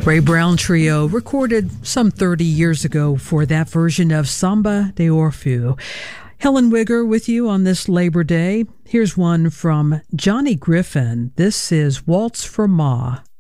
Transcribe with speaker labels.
Speaker 1: Ray Brown Trio recorded some 30 years ago for that version of Samba de Orfeu. Helen Wigger with you on this Labor Day. Here's one from Johnny Griffin. This is Waltz for Ma.